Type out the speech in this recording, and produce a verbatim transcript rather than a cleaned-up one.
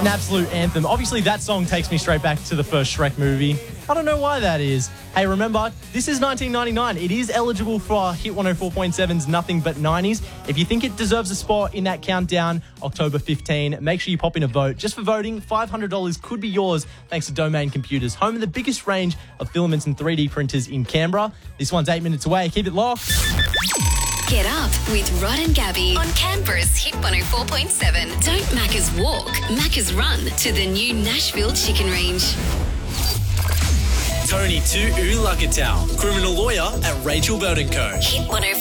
An absolute anthem. Obviously, that song takes me straight back to the first Shrek movie. I don't know why that is. Hey, remember, this is nineteen ninety-nine. It is eligible for Hit one oh four point seven's Nothing But nineties. If you think it deserves a spot in that countdown, October fifteenth, make sure you pop in a vote. Just for voting, five hundred dollars could be yours thanks to Domain Computers, home of the biggest range of filaments and three D printers in Canberra. This one's eight minutes away. Keep it locked. Get up with Rod and Gabby on Canberra's Hit one oh four point seven. Don't Macca's walk, Macca's run to the new Nashville Chicken Range. Tony Tu'u Lukatau, criminal lawyer at Rachel Bird and Co. Hit one oh